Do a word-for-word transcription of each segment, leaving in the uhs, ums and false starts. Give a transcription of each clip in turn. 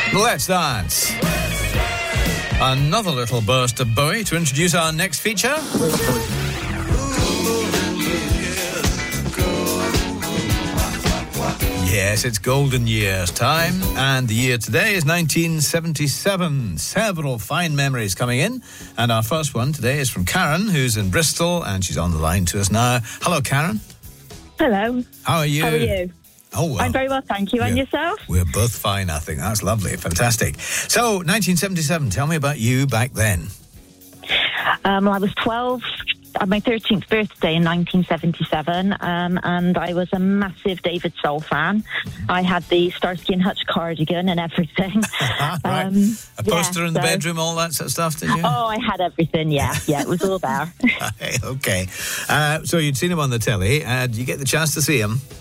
Let's dance. Another little burst of Bowie to introduce our next feature. Yes, it's golden years time, and the year today is nineteen seventy-seven. Several fine memories coming in, and our first one today is from Karen, who's in Bristol, and she's on the line to us now. Hello, Karen. Hello. How are you? How are you? Oh, well. I'm very well, thank you. And We're- yourself? We're both fine, I think. That's lovely. Fantastic. So, nineteen seventy-seven, tell me about you back then. Um, well, I was twelve on my thirteenth birthday in nineteen seventy-seven, um, and I was a massive David Soul fan. I had the Starsky and Hutch cardigan and everything. right. Um, A poster yeah, in the so- bedroom, all that sort of stuff, did you? Oh, I had everything, yeah. Yeah, it was all there. Okay. Uh, so, you'd seen him on the telly. Uh, did you get the chance to see him?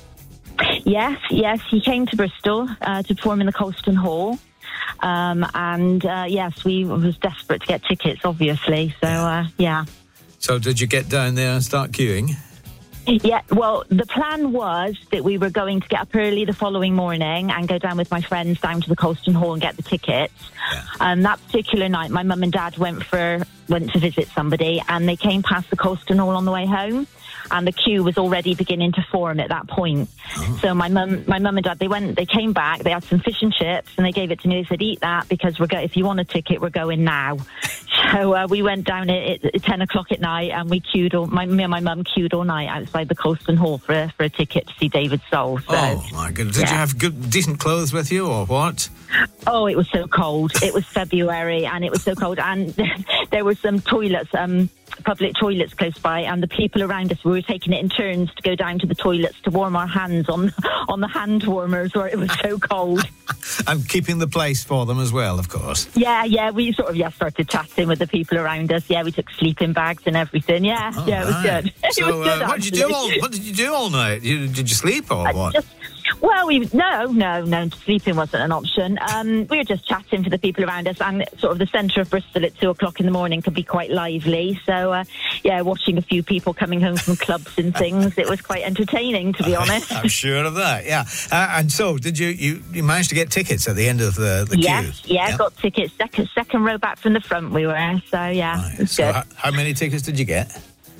Yes, yes, he came to Bristol uh, to perform in the Colston Hall. Um, and, uh, yes, we was desperate to get tickets, obviously. So, uh, yeah. So, did you get down there and start queuing? Yeah, well, the plan was that we were going to get up early the following morning and go down with my friends down to the Colston Hall and get the tickets. Yeah. And that particular night, my mum and dad went for went to visit somebody, and they came past the Colston Hall on the way home. And the queue was already beginning to form at that point. Oh. So my mum, my mum and dad, they went, they came back, they had some fish and chips, and they gave it to me. They said, "Eat that because we're go- if you want a ticket, we're going now." So uh, we went down at, at ten o'clock at night, and we queued all. My, me and my mum queued all night outside the Colston Hall for a, for a ticket to see David Soul. So, oh my goodness! Did yeah. you have good, decent clothes with you, or what? Oh, it was so cold. It was February, and it was so cold, and there were some toilets. Um, public toilets close by, and the people around us, we were taking it in turns to go down to the toilets to warm our hands on on the hand warmers where it was so cold. And keeping the place for them as well, of course. Yeah, yeah, we sort of yeah started chatting with the people around us. Yeah, we took sleeping bags and everything. Yeah, Oh, yeah, it was right. good. So, it was good, uh, what did you do all? What did you do all night? You, did you sleep or I what? Just, well, we no, no, no. Sleeping wasn't an option. Um, we were just chatting to the people around us, and sort of the centre of Bristol at two o'clock in the morning can be quite lively. So, uh, yeah, watching a few people coming home from clubs and things, it was quite entertaining, to be honest. I'm sure of that. Yeah. Uh, and so, did you, you? You managed to get tickets at the end of the the Yes, queue? yeah, Yeah. got tickets. Second, second row back from the front we were. So yeah, Right. it was So, good. how, how many tickets did you get?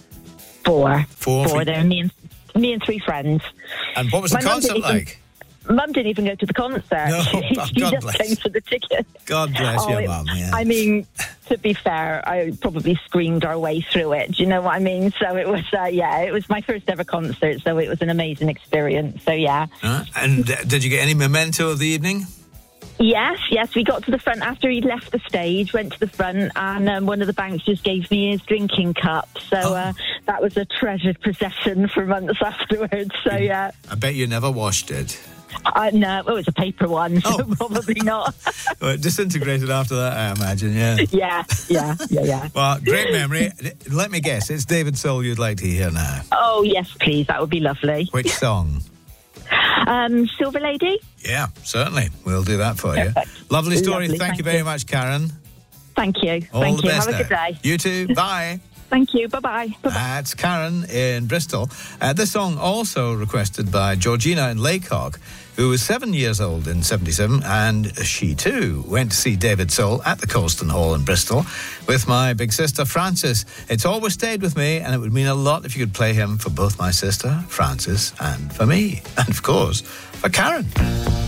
Four, Four. four. for- There, me and me and three friends. And what was the My mum concert didn't even- like? Mum didn't even go to the concert. No, she oh, she God just bless. came for the ticket. God bless Oh, your it- mum. Yeah. I mean, to be fair, I probably screamed our way through it. Do you know what I mean? So it was, uh, yeah, it was my first ever concert, so it was an amazing experience. So yeah. Uh, and uh, did you get any memento of the evening? Yes, yes, we got to the front after he'd left the stage, went to the front, and um, one of the bouncers gave me his drinking cup. So Oh. uh, that was a treasured possession for months afterwards. So yeah, I bet you never washed it. I, no, it was a paper one, so Oh. probably not. Well, it disintegrated after that, I imagine, yeah. yeah, yeah, yeah, yeah. Well, great memory. Let me guess, it's David Soul you'd like to hear now. Oh yes, please, that would be lovely. Which song? Um, Silver Lady. Yeah, certainly. We'll do that for you. Perfect. Lovely story. Lovely, Thank, thank you very you. much, Karen. Thank you. All Thank the you. best Have a good now. day. You too. Bye. Thank you. Bye bye. That's Karen in Bristol. Uh, this song also requested by Georgina in Laycock, who was seven years old in seventy-seven, and she too went to see David Soul at the Colston Hall in Bristol with my big sister Frances. It's always stayed with me, and it would mean a lot if you could play him for both my sister Frances and for me, and of course for Karen.